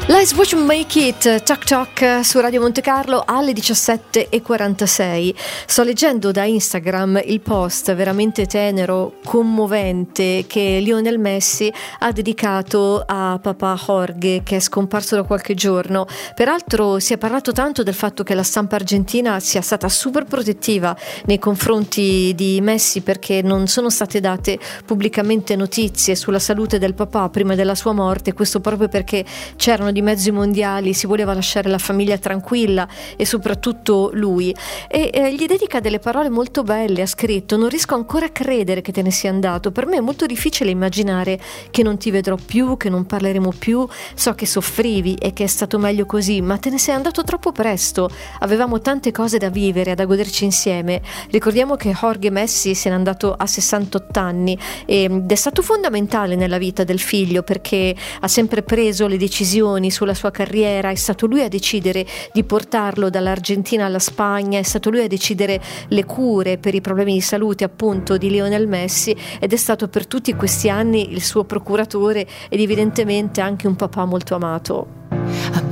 Let's Watch Make It, Toc Toc su Radio Monte Carlo alle 17:46. Sto leggendo da Instagram il post veramente tenero, commovente, che Lionel Messi ha dedicato a papà Jorge, che è scomparso da qualche giorno. Peraltro si è parlato tanto del fatto che la stampa argentina sia stata super protettiva nei confronti di Messi, perché non sono state date pubblicamente notizie sulla salute del papà prima della sua morte, questo proprio perché c'erano di mezzo i mondiali, si voleva lasciare la famiglia tranquilla e soprattutto lui, e gli dedica delle parole molto belle. Ha scritto: non riesco ancora a credere che te ne sia andato, per me è molto difficile immaginare che non ti vedrò più, che non parleremo più, so che soffrivi e che è stato meglio così, ma te ne sei andato troppo presto, avevamo tante cose da vivere, da goderci insieme. Ricordiamo che Jorge Messi se n'è andato a 68 anni ed è stato fondamentale nella vita del figlio, perché ha sempre preso le decisioni sulla sua carriera, è stato lui a decidere di portarlo dall'Argentina alla Spagna, è stato lui a decidere le cure per i problemi di salute appunto di Lionel Messi, ed è stato per tutti questi anni il suo procuratore ed evidentemente anche un papà molto amato.